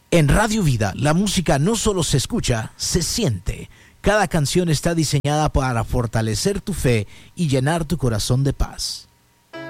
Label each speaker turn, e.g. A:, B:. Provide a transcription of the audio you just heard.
A: En Radio Vida, la música no solo se escucha, se siente. Cada canción está diseñada para fortalecer tu fe y llenar tu corazón de paz.